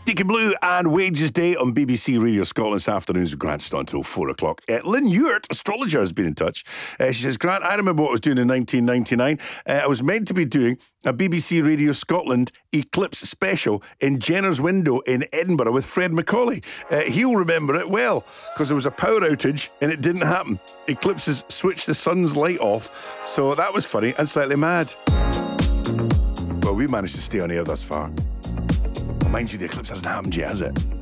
Deacon Blue and Wages Day on BBC Radio Scotland this afternoon's Grant Stone until 4 o'clock. Lynn Ewart, astrologer, has been in touch. She says, Grant, I remember what I was doing in 1999. I was meant to be doing a BBC Radio Scotland eclipse special in Jenner's Window in Edinburgh with Fred Macaulay. He'll remember it well because there was a power outage and it didn't happen. Eclipses switched the sun's light off, so that was funny and slightly mad. Well, we managed to stay on air thus far. Mind you, the eclipse hasn't happened yet, has it?